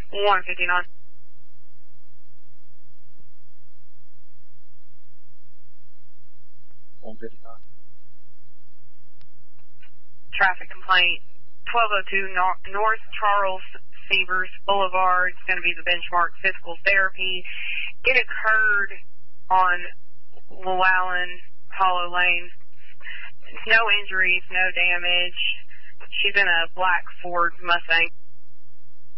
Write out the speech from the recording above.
159. Traffic complaint, 1202 North Charles Severs Boulevard. It's going to be the Benchmark Physical Therapy. It occurred on Llewellyn Hollow Lane. No injuries, no damage. She's in a black Ford Mustang.